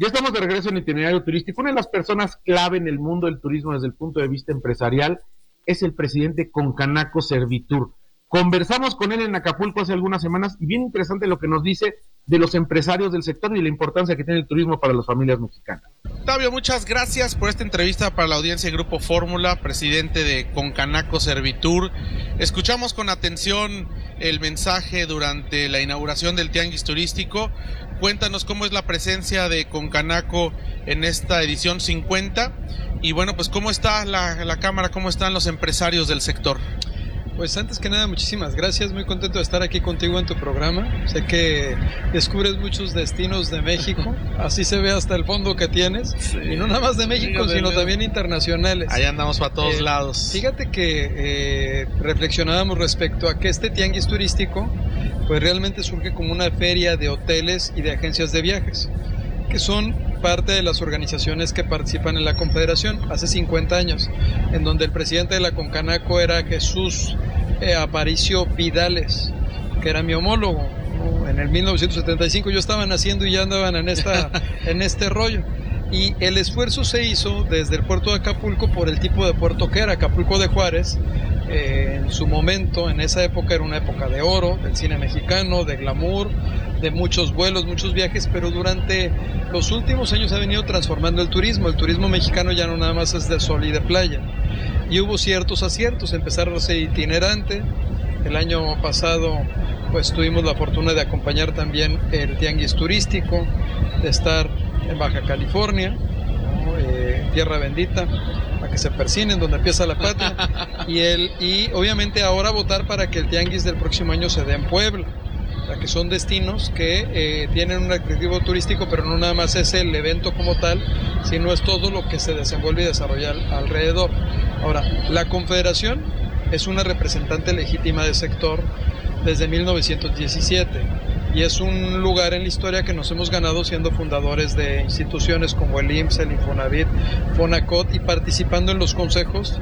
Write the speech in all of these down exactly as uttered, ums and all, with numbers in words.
Ya estamos de regreso en Itinerario Turístico. Una de las personas clave en el mundo del turismo desde el punto de vista empresarial es el presidente Concanaco Servitur. Conversamos con él en Acapulco hace algunas semanas y bien interesante lo que nos dice de los empresarios del sector y la importancia que tiene el turismo para las familias mexicanas. Octavio, muchas gracias por esta entrevista para la audiencia de Grupo Fórmula, presidente de Concanaco Servitur. Escuchamos con atención el mensaje durante la inauguración del Tianguis Turístico. Cuéntanos cómo es la presencia de Concanaco en esta edición cincuenta y bueno, pues cómo está la, la Cámara, cómo están los empresarios del sector. Pues antes que nada, muchísimas gracias, muy contento de estar aquí contigo en tu programa. Sé que descubres muchos destinos de México, así se ve hasta el fondo que tienes, sí. Y no nada más de México, sí, sino de... también internacionales. Allá andamos para todos eh, lados. Fíjate que eh, reflexionábamos respecto a que este tianguis turístico, pues realmente surge como una feria de hoteles y de agencias de viajes, que son parte de las organizaciones que participan en la Confederación hace cincuenta años, en donde el presidente de la Concanaco era Jesús eh, Aparicio Vidales, que era mi homólogo, ¿no? En el mil novecientos setenta y cinco yo estaba naciendo y ya andaban en, esta, en este rollo. Y el esfuerzo se hizo desde el puerto de Acapulco por el tipo de puerto que era Acapulco de Juárez. Eh, en su momento, en esa época era una época de oro, del cine mexicano, de glamour, de muchos vuelos, muchos viajes, pero durante los últimos años ha venido transformando el turismo. El turismo mexicano ya no nada más es de sol y de playa. Y hubo ciertos aciertos, empezaron a ser itinerante. El año pasado pues tuvimos la fortuna de acompañar también el tianguis turístico, de estar en Baja California, ¿no? eh, tierra bendita, a que se persinen donde empieza la patria, y, el, y obviamente ahora votar para que el tianguis del próximo año se dé en Puebla. O sea, que son destinos que eh, tienen un atractivo turístico, pero no nada más es el evento como tal, sino es todo lo que se desenvuelve y desarrolla alrededor. Ahora, la Confederación es una representante legítima del sector desde mil novecientos diecisiete y es un lugar en la historia que nos hemos ganado siendo fundadores de instituciones como el I M S S, el Infonavit, Fonacot, y participando en los consejos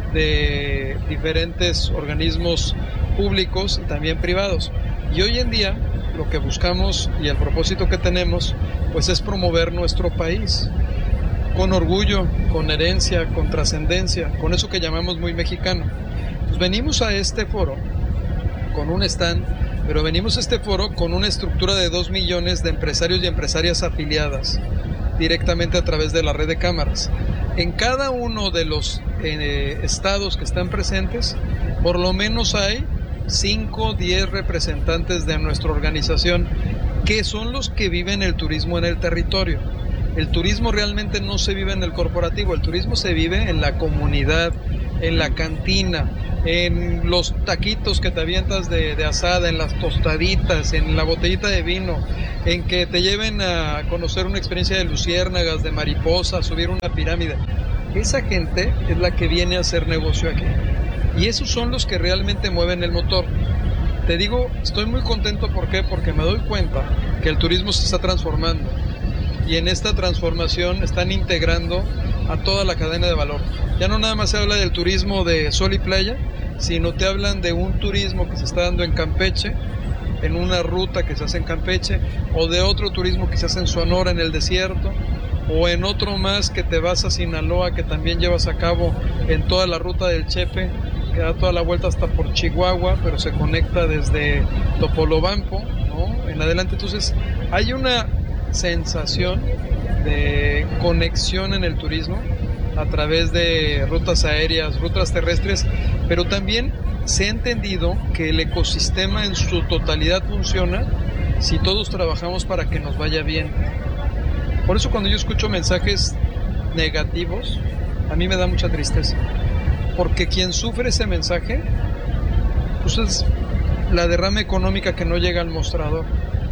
de diferentes organismos públicos y también privados. Y hoy en día lo que buscamos y el propósito que tenemos pues es promover nuestro país con orgullo, con herencia, con trascendencia, con eso que llamamos muy mexicano. Pues venimos a este foro con un stand, pero venimos a este foro con una estructura de dos millones de empresarios y empresarias afiliadas directamente a través de la red de cámaras. En cada uno de los eh, estados que están presentes, por lo menos hay cinco, diez representantes de nuestra organización que son los que viven el turismo en el territorio. El turismo realmente no se vive en el corporativo, el turismo se vive en la comunidad, en la cantina, en los taquitos que te avientas de, de asada, en las tostaditas, en la botellita de vino, en que te lleven a conocer una experiencia de luciérnagas, de mariposas, subir una pirámide. Esa gente es la que viene a hacer negocio aquí. Y esos son los que realmente mueven el motor. Te digo, estoy muy contento, ¿por qué? Porque me doy cuenta que el turismo se está transformando. Y en esta transformación están integrando a toda la cadena de valor. Ya no nada más se habla del turismo de sol y playa, sino te hablan de un turismo que se está dando en Campeche, en una ruta que se hace en Campeche, o de otro turismo que se hace en Sonora, en el desierto, o en otro más que te vas a Sinaloa, que también llevas a cabo en toda la ruta del Chepe, que da toda la vuelta hasta por Chihuahua, pero se conecta desde Topolobampo, ¿no? En adelante. Entonces hay una sensación de conexión en el turismo a través de rutas aéreas, rutas terrestres, pero también se ha entendido que el ecosistema en su totalidad funciona si todos trabajamos para que nos vaya bien. Por eso cuando yo escucho mensajes negativos, a mí me da mucha tristeza, porque quien sufre ese mensaje pues es la derrama económica que no llega al mostrador,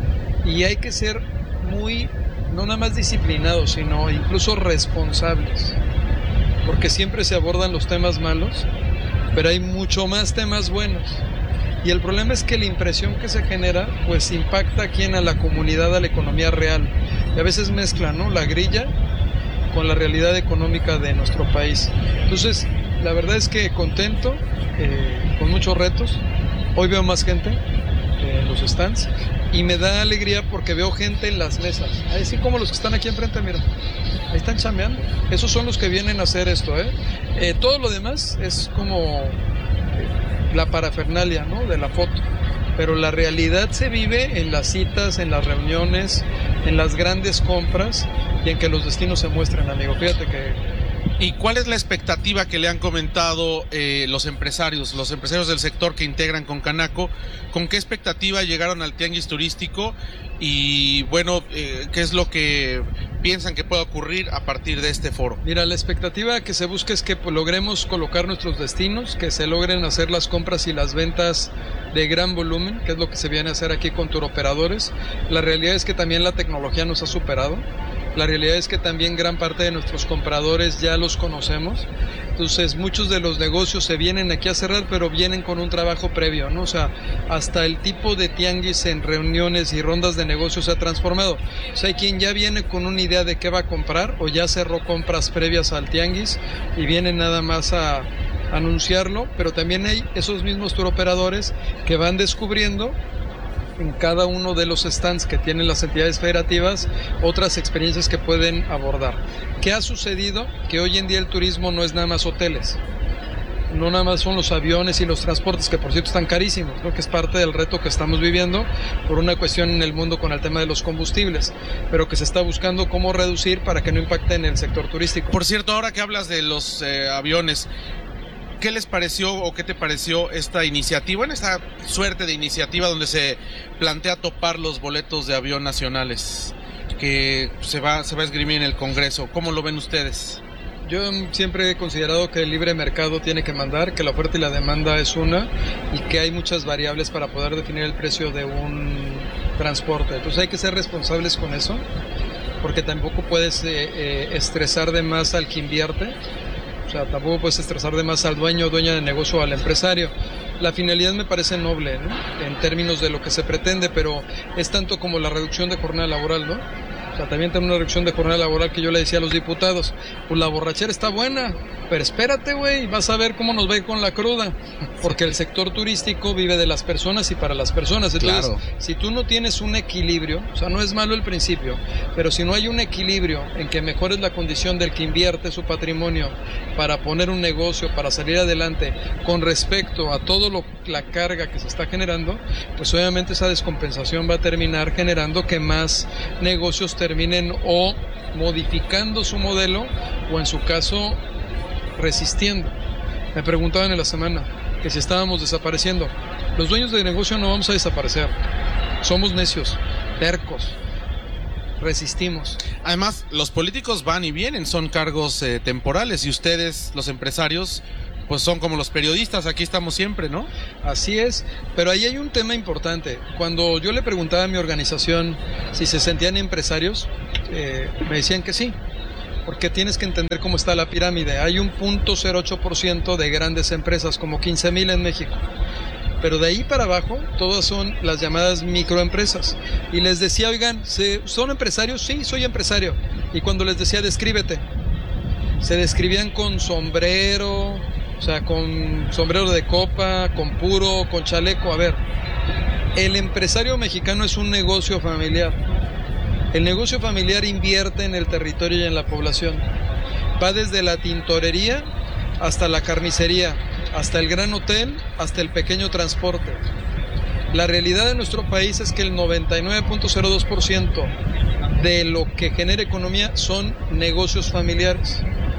y hay que ser muy, no nada más disciplinados, sino incluso responsables, porque siempre se abordan los temas malos, pero hay mucho más temas buenos, y el problema es que la impresión que se genera pues impacta a quien, a la comunidad, a la economía real, y a veces mezcla, ¿no?, la grilla con la realidad económica de nuestro país. Entonces la verdad es que contento, eh, con muchos retos. Hoy veo más gente en los stands, Y me da alegría porque veo gente en las mesas, así como los que están aquí enfrente, mira, ahí están chambeando. Esos son los que vienen a hacer esto, ¿eh? Eh, todo lo demás es como la parafernalia, ¿no?, de la foto. Pero la realidad se vive en las citas, en las reuniones, en las grandes compras y en que los destinos se muestran, amigo. Fíjate que... ¿Y cuál es la expectativa que le han comentado eh, los empresarios, los empresarios del sector que integran con Canaco? ¿Con qué expectativa llegaron al tianguis turístico? Y bueno, eh, ¿qué es lo que piensan que pueda ocurrir a partir de este foro? Mira, la expectativa que se busca es que pues, logremos colocar nuestros destinos, que se logren hacer las compras y las ventas de gran volumen, que es lo que se viene a hacer aquí con turoperadores. La realidad es que también la tecnología nos ha superado. La realidad es que también gran parte de nuestros compradores ya los conocemos. Entonces muchos de los negocios se vienen aquí a cerrar, pero vienen con un trabajo previo, ¿no? O sea, hasta el tipo de tianguis en reuniones y rondas de negocios se ha transformado. O sea, hay quien ya viene con una idea de qué va a comprar o ya cerró compras previas al tianguis y viene nada más a anunciarlo, pero también hay esos mismos turoperadores que van descubriendo en cada uno de los stands que tienen las entidades federativas otras experiencias que pueden abordar. ¿Qué ha sucedido? Que hoy en día el turismo no es nada más hoteles, no nada más son los aviones y los transportes, que por cierto están carísimos, ¿no?, que es parte del reto que estamos viviendo por una cuestión en el mundo con el tema de los combustibles, pero que se está buscando cómo reducir para que no impacte en el sector turístico. Por cierto, ahora que hablas de los eh, aviones, ¿qué les pareció o qué te pareció esta iniciativa, en esta suerte de iniciativa donde se plantea topar los boletos de avión nacionales que se va, se va a esgrimir en el Congreso? ¿Cómo lo ven ustedes? Yo siempre he considerado que el libre mercado tiene que mandar, que la oferta y la demanda es una y que hay muchas variables para poder definir el precio de un transporte. Entonces hay que ser responsables con eso, porque tampoco puedes eh, eh, estresar de más al que invierte. O sea, tampoco puedes estresar de más al dueño o dueña de negocio o al empresario. La finalidad me parece noble, ¿no?, en términos de lo que se pretende, pero es tanto como la reducción de jornada laboral, ¿no? O sea, también tengo una reducción de jornada laboral que yo le decía a los diputados, pues la borrachera está buena, pero espérate, güey, vas a ver cómo nos va a ir con la cruda, porque el sector turístico vive de las personas y para las personas. Entonces, claro, si tú no tienes un equilibrio, o sea, no es malo el principio, pero si no hay un equilibrio en que mejores la condición del que invierte su patrimonio para poner un negocio, para salir adelante, con respecto a todo lo, la carga que se está generando, pues obviamente esa descompensación va a terminar generando que más negocios terminen o modificando su modelo o en su caso resistiendo. Me preguntaban en la semana que si estábamos desapareciendo. Los dueños de negocio no vamos a desaparecer, somos necios, tercos, resistimos. Además, los políticos van y vienen, son cargos eh, temporales, y ustedes, los empresarios, pues son como los periodistas, aquí estamos siempre, ¿no? Así es, pero ahí hay un tema importante. Cuando yo le preguntaba a mi organización si se sentían empresarios, eh, me decían que sí, porque tienes que entender cómo está la pirámide. Hay un punto cero ocho por ciento de grandes empresas, como quince mil en México, pero de ahí para abajo todas son las llamadas microempresas. Y les decía, oigan, ¿son empresarios? Sí, soy empresario. Y cuando les decía, descríbete, se describían con sombrero, o sea, con sombrero de copa, con puro, con chaleco. A ver, el empresario mexicano es un negocio familiar. El negocio familiar invierte en el territorio y en la población. Va desde la tintorería hasta la carnicería, hasta el gran hotel, hasta el pequeño transporte. La realidad de nuestro país es que el noventa y nueve punto cero dos por ciento de lo que genera economía son negocios familiares.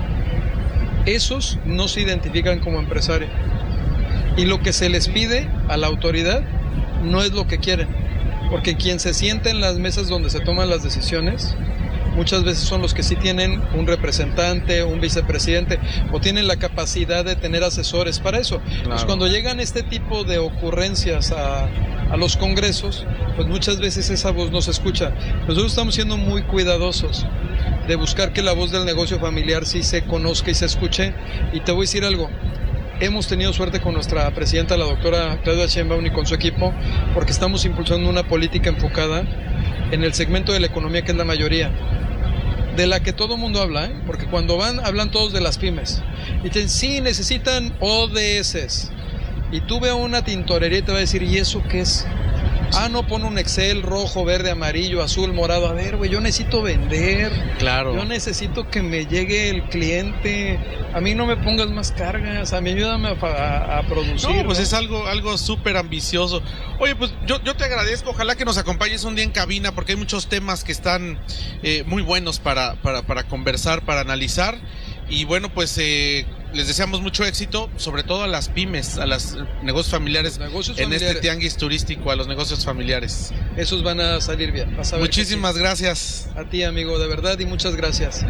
Esos no se identifican como empresarios. Y lo que se les pide a la autoridad no es lo que quieren. Porque quien se sienta en las mesas donde se toman las decisiones, muchas veces son los que sí tienen un representante, un vicepresidente, o tienen la capacidad de tener asesores para eso. Claro. Pues cuando llegan este tipo de ocurrencias a, a los congresos, pues muchas veces esa voz no se escucha. Nosotros estamos siendo muy cuidadosos de buscar que la voz del negocio familiar sí se conozca y se escuche. Y te voy a decir algo, hemos tenido suerte con nuestra presidenta, la doctora Claudia Sheinbaum, y con su equipo, porque estamos impulsando una política enfocada en el segmento de la economía que es la mayoría, de la que todo el mundo habla, ¿eh? Porque cuando van, hablan todos de las pymes, y dicen, sí, necesitan O D S, y tú ve a una tintorería y te va a decir, ¿y eso qué es? O Ah, no, pone un Excel rojo, verde, amarillo, azul, morado. A ver, güey, yo necesito vender. Claro. Yo necesito que me llegue el cliente. A mí no me pongas más cargas. A mí ayúdame a, a, a producir. No, pues ¿no? es algo algo súper ambicioso. Oye, pues yo, yo te agradezco. Ojalá que nos acompañes un día en cabina porque hay muchos temas que están eh, muy buenos para, para, para conversar, para analizar. Y bueno, pues eh, les deseamos mucho éxito, sobre todo a las pymes, a los negocios familiares, negocios en familiares. este tianguis turístico, a los negocios familiares. Esos van a salir bien. Vas a ver. Muchísimas gracias. A ti, amigo, de verdad, y muchas gracias.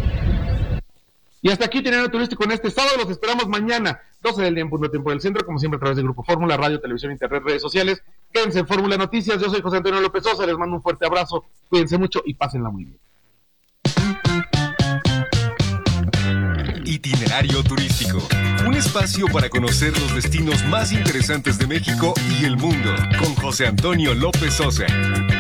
Y hasta aquí Itinerario Turístico en este sábado. Los esperamos mañana, doce del día en punto tiempo del centro, como siempre a través del Grupo Fórmula, radio, televisión, internet, redes sociales. Quédense en Fórmula Noticias. Yo soy José Antonio López Sosa. Les mando un fuerte abrazo. Cuídense mucho y pásenla muy bien. Itinerario Turístico, un espacio para conocer los destinos más interesantes de México y el mundo, con José Antonio López Sosa.